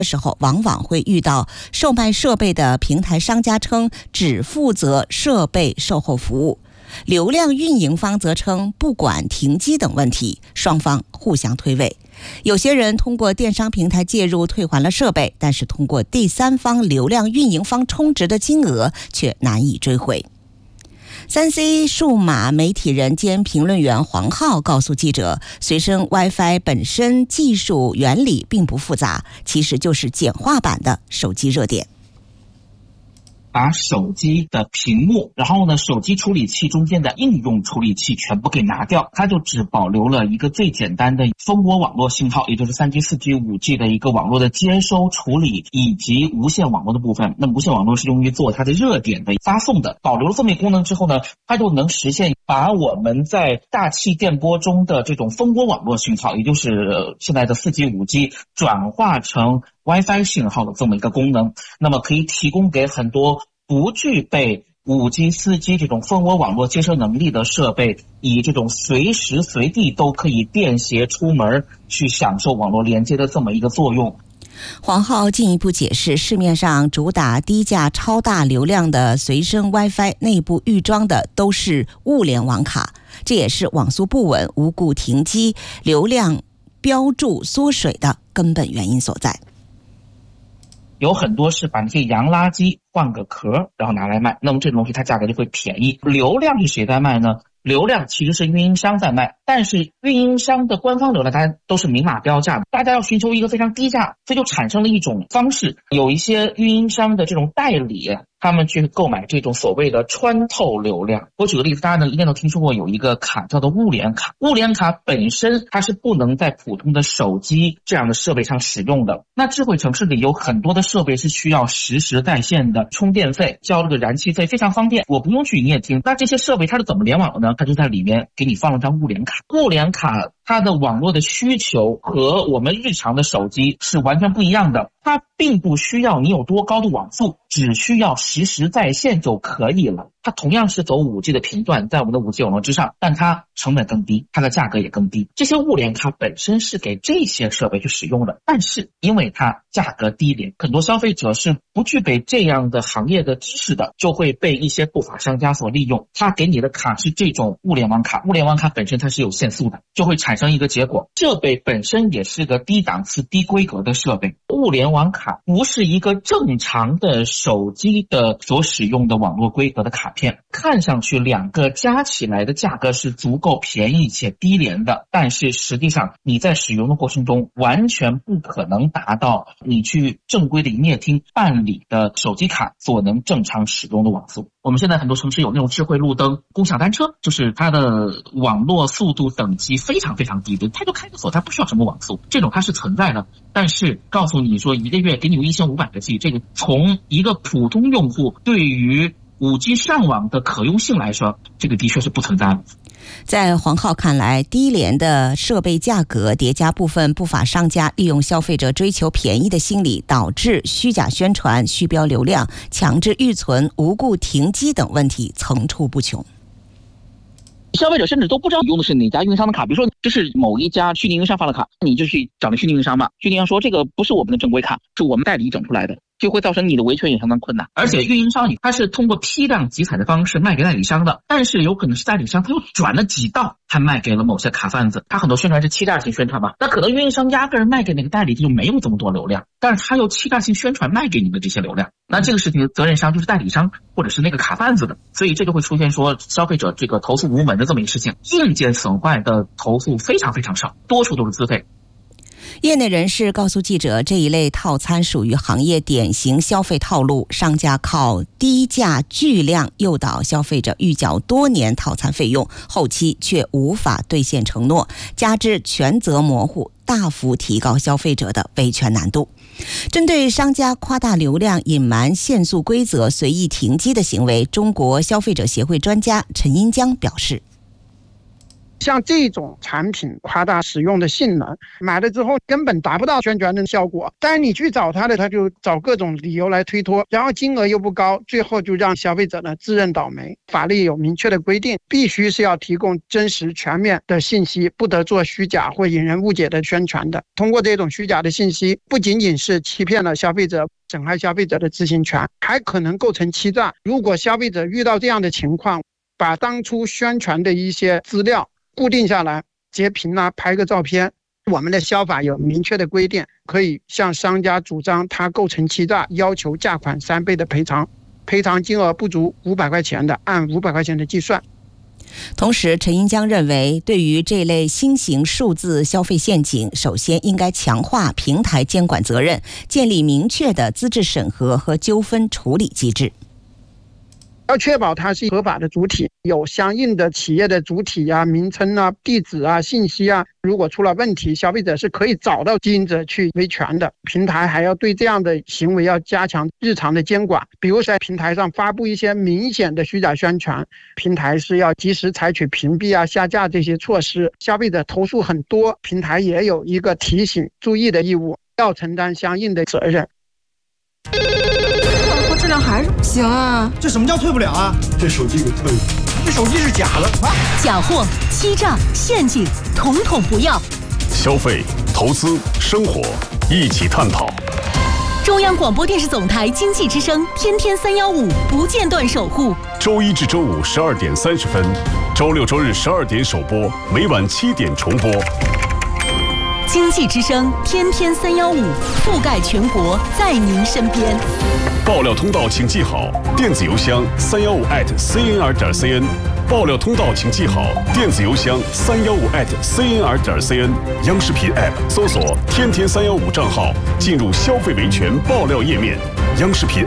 的时候，往往会遇到售卖设备的平台商家称只负责设备售后服务，流量运营方则称不管停机等问题，双方互相推诿。有些人通过电商平台介入退还了设备，但是通过第三方流量运营方充值的金额却难以追回。3C 数码媒体人兼评论员黄浩告诉记者，随身 WiFi 本身技术原理并不复杂，其实就是简化版的手机热点。 把手机的屏幕，然后呢手机处理器中间的应用处理器全部给拿掉，它就只保留了一个最简单的蜂窝网络信号，也就是 3G、4G、5G 的一个网络的接收处理以及无线网络的部分。那无线网络是用于做它的热点的发送的。保留了这么一个功能之后呢，它就能实现把我们在大气电波中的这种蜂窝网络信号，也就是现在的 4G、5G 转化成WiFi 信号的这么一个功能，那么可以提供给很多不具备5G、4G 这种蜂窝网络接收能力的设备，以这种随时随地都可以便携出门去享受网络连接的这么一个作用。 黄浩进一步解释，市面上主打低价超大流量的随身 WiFi 内部预装的都是物联网卡，这也是网速不稳、无故停机、流量标注缩水的根本原因所在。 有很多是把那些洋垃圾换个壳然后拿来卖，那么这种东西它价格就会便宜。流量是谁在卖呢？流量其实是运营商在卖，但是运营商的官方流量它都是明码标价的，大家要寻求一个非常低价，这就产生了一种方式，有一些运营商的这种代理，他们去购买这种所谓的穿透流量。我举个例子，大家应该都听说过有一个卡叫做物联卡，物联卡本身它是不能在普通的手机这样的设备上使用的。那智慧城市里有很多的设备是需要实时在线的，充电费交了个燃气费非常方便，我不用去营业厅。那这些设备它是怎么联网的呢？它就在里面给你放了张物联卡。物联卡它的网络的需求和我们日常的手机是完全不一样的，它并不需要你有多高的网速，只需要实时在线就可以了。它同样是走 5G 的频段，在我们的 5G 网络之上，但它成本更低，它的价格也更低。这些物联卡本身是给这些设备去使用的，但是因为它价格低廉，很多消费者是不具备这样的行业的知识的，就会被一些不法商家所利用。他给你的卡是这种物联网卡，物联网卡本身它是有限速的，就会产生一个结果，设备本身也是个低档次、低规格的设备。物联网卡不是一个正常的手机的所使用的网络规格的卡片，看上去两个加起来的价格是足够便宜且低廉的，但是实际上你在使用的过程中完全不可能达到你去正规的营业厅办理的手机卡所能正常使用的网速。我们现在很多城市有那种智慧路灯、共享单车，就是它的网络速度等级非常非常低的，它就开个锁，它不需要什么网速，这种它是存在的。但是告诉你说一个月给你1500个 G， 这个从一个普通用户对于5G 上网的可用性来说，这个的确是不存在的。 在黄浩看来，低廉的设备价格叠加部分不法商家利用消费者追求便宜的心理，导致虚假宣传、虚标流量、强制预存、无故停机等问题层出不穷。 消费者甚至都不知道用的是哪家运营商的卡，比如说这是某一家虚拟运营商发的卡，你就去找那虚拟运营商嘛，虚拟运营商说这个不是我们的正规卡，是我们代理整出来的，就会造成你的维权也相当困难。 而且运营商它是通过批量集采的方式卖给代理商的，但是有可能是代理商他又转了几道，他卖给了某些卡贩子，他很多宣传是欺诈性宣传嘛，那可能运营商压根卖给那个代理就没有这么多流量，但是他又欺诈性宣传卖给你的这些流量，那这个事情责任商就是代理商或者是那个卡贩子的，所以这就会出现说消费者这个投诉无门的这么一个事情。硬件损坏的投诉非常非常少，多数都是自费。 业内人士告诉记者，这一类套餐属于行业典型消费套路，商家靠低价巨量诱导消费者预缴多年套餐费用，后期却无法兑现承诺，加之权责模糊，大幅提高消费者的维权难度。针对商家夸大流量、隐瞒限速规则、随意停机的行为，中国消费者协会专家陈英江表示， 像这种产品夸大使用的性能，买了之后根本达不到宣传的效果，但是你去找他的，他就找各种理由来推脱，然后金额又不高，最后就让消费者呢自认倒霉。法律有明确的规定，必须是要提供真实全面的信息，不得做虚假或引人误解的宣传的。通过这种虚假的信息，不仅仅是欺骗了消费者，损害消费者的知情权，还可能构成欺诈。如果消费者遇到这样的情况，把当初宣传的一些资料固定下来，截屏啊，拍个照片，我们的消法有明确的规定，可以向商家主张他构成欺诈，要求价款3倍的赔偿，赔偿金额不足500块钱的，按500块钱的计算。 同时，陈英江认为，对于这类新型数字消费陷阱，首先应该强化平台监管责任，建立明确的资质审核和纠纷处理机制。 要确保它是合法的主体，有相应的企业的主体啊、名称啊、地址啊、信息啊，如果出了问题，消费者是可以找到经营者去维权的。平台还要对这样的行为要加强日常的监管，比如在平台上发布一些明显的虚假宣传，平台是要及时采取屏蔽啊、下架这些措施。消费者投诉很多，平台也有一个提醒注意的义务，要承担相应的责任。 质量还是不行啊！ 这什么叫退不了啊？这手机给退了，这手机是假的啊！ 假货、欺诈、陷阱，统统不要。 消费、投资、生活，一起探讨。 中央广播电视总台经济之声，天天315，不间断守护。 周一至周五12点30分，周六周日12点首播，每晚7点重播。 经济之声，天天315，覆盖全国，在您身边。 爆料通道请记好，电子邮箱315@cnr.cn。爆料通道请记好，电子邮箱315@cnr.cn。央视频 App 搜索“天天315”账号，进入消费维权爆料页面。央视频